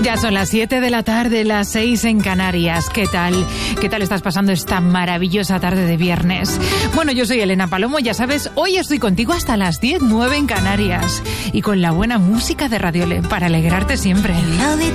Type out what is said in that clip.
Ya son las 7 de la tarde, las 6 en Canarias. ¿Qué tal? ¿Qué tal estás pasando esta maravillosa tarde de viernes? Bueno, yo soy Elena Palomo, ya sabes, hoy estoy contigo hasta las 10:09 en Canarias. Y con la buena música de Radio Le, para alegrarte siempre.